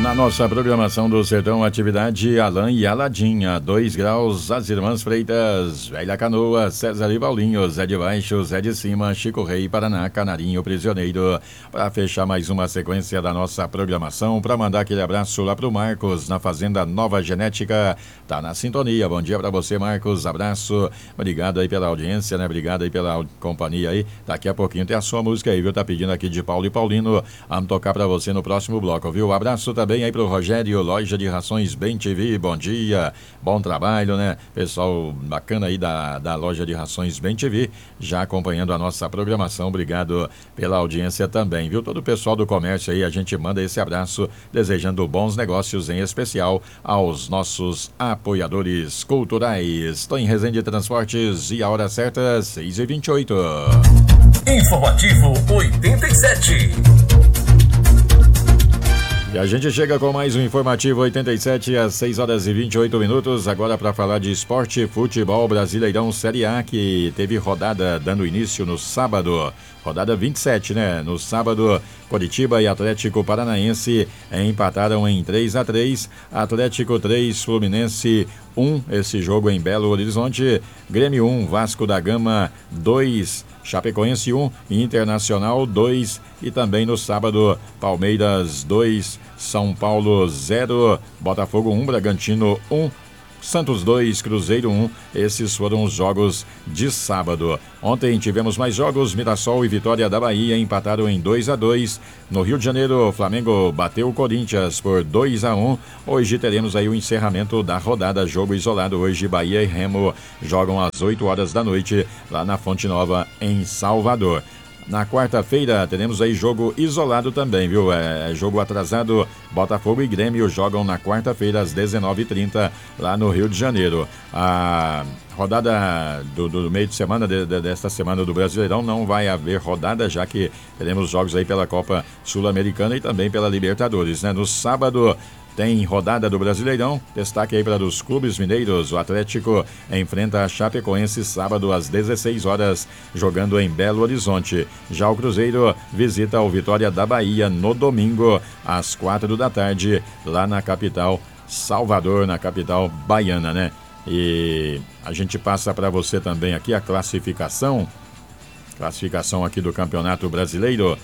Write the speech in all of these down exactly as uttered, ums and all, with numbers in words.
Na nossa programação do Sertão, atividade Alain e Aladinha, dois graus, as Irmãs Freitas, Velha Canoa, César e Paulinho, Zé de Baixo, Zé de Cima, Chico Rei, Paraná, Canarinho, Prisioneiro. Para fechar mais uma sequência da nossa programação, para mandar aquele abraço lá pro Marcos, na Fazenda Nova Genética, tá na sintonia. Bom dia para você, Marcos, abraço, obrigado aí pela audiência, né? Obrigado aí pela companhia aí. Daqui a pouquinho tem a sua música aí, viu? Tá pedindo aqui de Paulo e Paulino, vamos tocar para você no próximo bloco, viu? Abraço também aí pro Rogério, Loja de Rações Bem T V, bom dia, bom trabalho, né? Pessoal bacana aí da, da Loja de Rações Bem T V, já acompanhando a nossa programação, obrigado pela audiência também, viu? Todo o pessoal do comércio aí, a gente manda esse abraço, desejando bons negócios, em especial aos nossos apoiadores culturais. Estou em Resende Transportes e a hora certa, seis e vinte e oito. Informativo oitenta e sete. E a gente chega com mais um Informativo oitenta e sete às seis horas e vinte e oito minutos, agora para falar de esporte, futebol, Brasileirão Série A, que teve rodada dando início no sábado, rodada vinte e sete, né? No sábado, Coritiba e Atlético Paranaense empataram em três a três, Atlético três, Fluminense um, esse jogo em Belo Horizonte, Grêmio um, Vasco da Gama dois, Chapecoense um, Internacional dois, e também no sábado, Palmeiras dois, São Paulo zero, Botafogo um, Bragantino um, Santos dois, Cruzeiro um, esses foram os jogos de sábado. Ontem tivemos mais jogos, Mirassol e Vitória da Bahia empataram em dois a dois. No Rio de Janeiro, Flamengo bateu o Corinthians por dois a um. Hoje teremos aí o encerramento da rodada, jogo isolado. Hoje Bahia e Remo jogam às oito horas da noite lá na Fonte Nova, em Salvador. Na quarta-feira teremos aí jogo isolado também, viu? É jogo atrasado, Botafogo e Grêmio jogam na quarta-feira às dezenove e trinta lá no Rio de Janeiro. A rodada do, do meio de semana, de, de, desta semana do Brasileirão, não vai haver rodada, já que teremos jogos aí pela Copa Sul-Americana e também pela Libertadores, né? No sábado tem rodada do Brasileirão, destaque aí para os clubes mineiros. O Atlético enfrenta a Chapecoense sábado às dezesseis horas, jogando em Belo Horizonte. Já o Cruzeiro visita o Vitória da Bahia no domingo, às quatro da tarde, lá na capital Salvador, na capital baiana, né? E a gente passa para você também aqui a classificação, classificação aqui do Campeonato Brasileiro.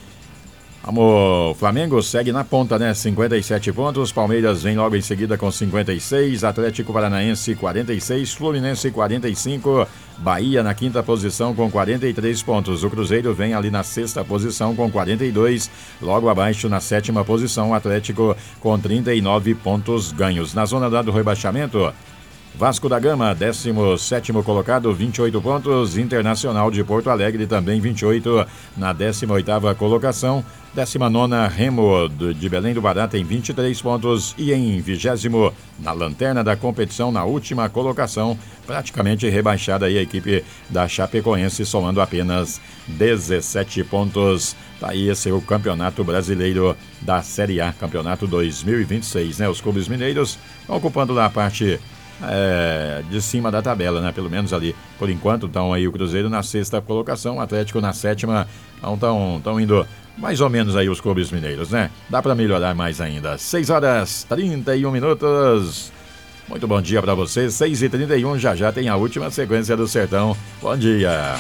Vamos, Flamengo segue na ponta, né? cinquenta e sete pontos, Palmeiras vem logo em seguida com cinquenta e seis, Atlético Paranaense quarenta e seis, Fluminense quarenta e cinco, Bahia na quinta posição com quarenta e três pontos, o Cruzeiro vem ali na sexta posição com quarenta e dois, logo abaixo na sétima posição o Atlético com trinta e nove pontos ganhos. Na zona do rebaixamento, Vasco da Gama, décimo sétimo colocado, vinte e oito pontos. Internacional de Porto Alegre também vinte e oito na décima oitava colocação. décima nona Remo de Belém do Pará tem vinte e três pontos. E em vigésimo, na lanterna da competição, na última colocação, praticamente rebaixada aí a equipe da Chapecoense, somando apenas dezessete pontos. Tá aí, esse é o Campeonato Brasileiro da Série A, Campeonato dois mil e vinte e seis, né? Os clubes mineiros estão ocupando lá a parte É, de cima da tabela, né? Pelo menos ali, por enquanto, estão aí o Cruzeiro na sexta colocação, o Atlético na sétima, então estão indo mais ou menos aí os clubes mineiros, né? Dá para melhorar mais ainda. seis horas e trinta e um minutos. Muito bom dia para vocês. seis e trinta e um, já já tem a última sequência do Sertão. Bom dia.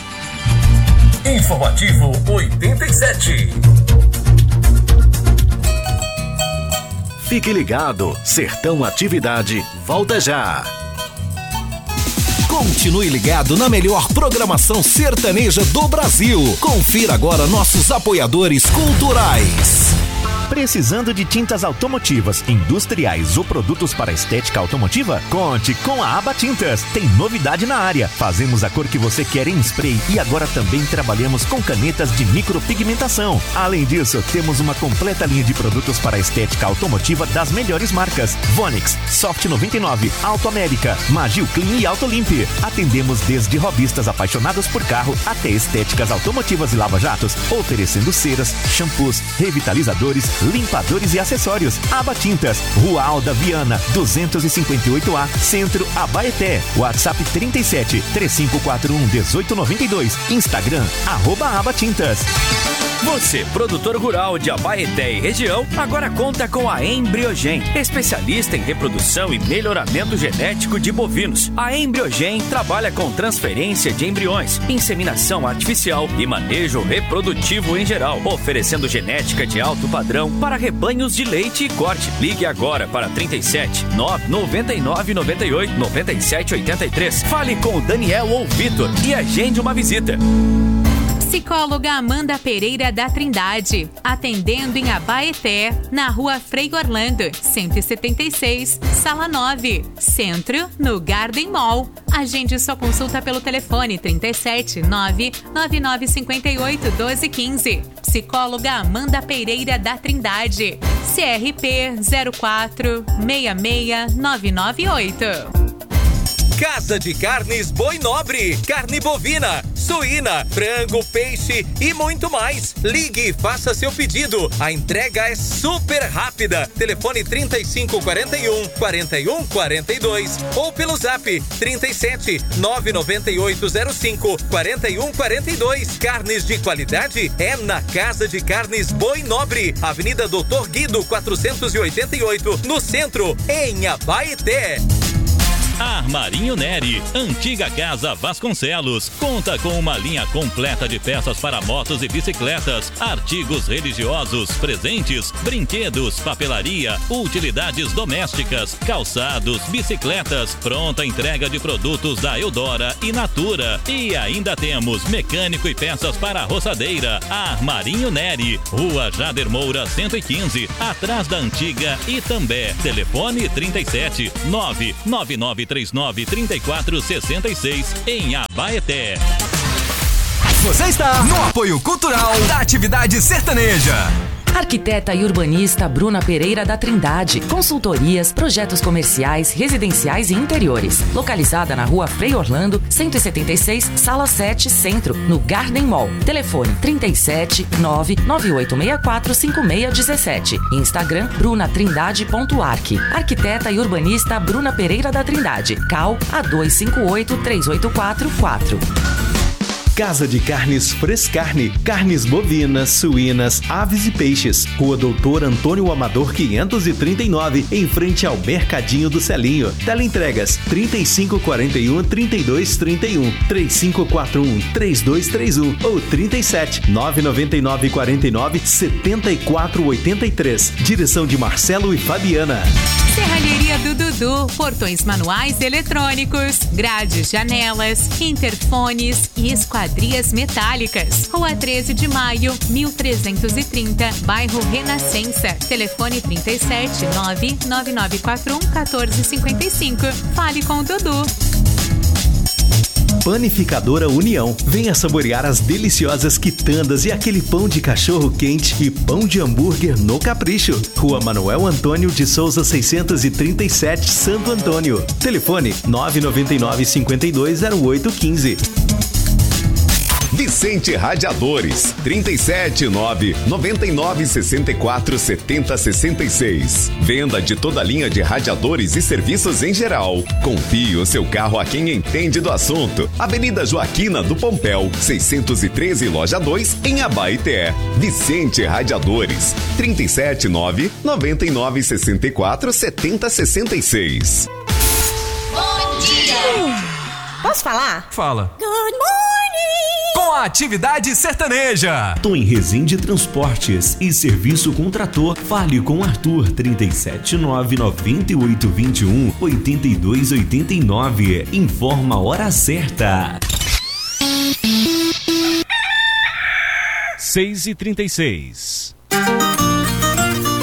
Informativo oitenta e sete. Fique ligado, Sertão Atividade volta já. Continue ligado na melhor programação sertaneja do Brasil. Confira agora nossos apoiadores culturais. Precisando de tintas automotivas, industriais ou produtos para estética automotiva? Conte com a Aba Tintas. Tem novidade na área. Fazemos a cor que você quer em spray e agora também trabalhamos com canetas de micropigmentação. Além disso, temos uma completa linha de produtos para estética automotiva das melhores marcas: Vonix, Soft noventa e nove, Auto América, Magil Clean e Autolimp. Atendemos desde hobbyistas apaixonados por carro até estéticas automotivas e lava-jatos, oferecendo ceras, shampoos, revitalizadores, limpadores e acessórios. Aba Tintas, Rua Alda Viana, duzentos e cinquenta e oito A, Centro, Abaeté. WhatsApp trinta e sete, três cinco quatro um, um oito nove dois. Instagram, arroba Aba Tintas. Você, produtor rural de Abaeté e região, agora conta com a Embriogen, especialista em reprodução e melhoramento genético de bovinos. A Embriogen trabalha com transferência de embriões, inseminação artificial e manejo reprodutivo em geral, oferecendo genética de alto padrão para rebanhos de leite e corte. Ligue agora para trinta e sete, nove nove nove, nove oito, nove sete oito três. Fale com o Daniel ou Vitor e agende uma visita. Psicóloga Amanda Pereira da Trindade, atendendo em Abaeté, na rua Frei Orlando, cento e setenta e seis, sala nove, Centro, no Garden Mall. Agende sua consulta pelo telefone trinta e sete, nove nove nove cinco oito, doze quinze. Psicóloga Amanda Pereira da Trindade, C R P zero quatro seis seis nove nove oito. Casa de Carnes Boi Nobre, carne bovina, suína, frango, peixe e muito mais. Ligue e faça seu pedido. A entrega é super rápida. Telefone trinta e cinco, quarenta e um, quarenta e um, quarenta e dois ou pelo zap trinta e sete, nove nove oito zero cinco, quarenta e um, quarenta e dois. Carnes de qualidade é na Casa de Carnes Boi Nobre, Avenida Doutor Guido quatrocentos e oitenta e oito, no centro, em Abaeté. Armarinho Neri, antiga Casa Vasconcelos, conta com uma linha completa de peças para motos e bicicletas, artigos religiosos, presentes, brinquedos, papelaria, utilidades domésticas, calçados, bicicletas, pronta entrega de produtos da Eudora e Natura. E ainda temos mecânico e peças para a roçadeira. Armarinho Neri, Rua Jader Moura cento e quinze, atrás da antiga Itambé. Telefone trinta e sete, nove nove nove três nove, três quatro seis seis, em Abaeté. Você está no apoio cultural da atividade sertaneja. Arquiteta e urbanista Bruna Pereira da Trindade. Consultorias, projetos comerciais, residenciais e interiores. Localizada na rua Frei Orlando, cento e setenta e seis, sala sete, Centro, no Garden Mall. Telefone trinta e sete, nove nove oito seis quatro cinco seis um sete. Instagram brunatrindade.arc. Arquiteta e urbanista Bruna Pereira da Trindade. Cal A dois cinco oito, três oito quatro quatro. Casa de Carnes Frescarne, carnes bovinas, suínas, aves e peixes. Rua Doutor Antônio Amador quinhentos e trinta e nove, em frente ao Mercadinho do Celinho. Teleentregas trinta e cinco, quarenta e um, trinta e dois, trinta e um, trinta e cinco, quarenta e um, trinta e dois trinta e um ou trinta e sete, nove nove nove, quarenta e nove, setenta e quatro oitenta e três. Direção de Marcelo e Fabiana. Serralheria do Dudu, portões manuais e eletrônicos, grades, janelas, interfones e esquadrias metálicas. Rua treze de maio, mil trezentos e trinta, bairro Renascença. Telefone trinta e sete, nove nove nove quatro um, um quatro cinco cinco. Fale com o Dudu. Panificadora União. Venha saborear as deliciosas quitandas e aquele pão de cachorro quente e pão de hambúrguer no capricho. Rua Manuel Antônio de Souza seiscentos e trinta e sete, Santo Antônio. Telefone nove nove nove, cinco dois zero oito um cinco. Vicente Radiadores, trinta e sete, nove nove nove, seis quatro, sete zero seis seis. Venda de toda a linha de radiadores e serviços em geral. Confie o seu carro a quem entende do assunto. Avenida Joaquina do Pompéu, seiscentos e treze, Loja dois, em Abaeté. Vicente Radiadores, trinta e sete, nove nove nove, seis quatro, sete zero seis seis. Bom dia! Posso falar? Fala. Good morning! Com a atividade sertaneja. Tom em Resende Transportes e Serviço com Trator. Fale com Arthur, trinta e sete, nove nove oito, dois um, oito dois oito nove. Informa a hora certa. seis e trinta e seis.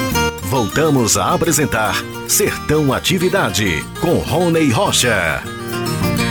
Voltamos a apresentar Sertão Atividade com Rony Rocha.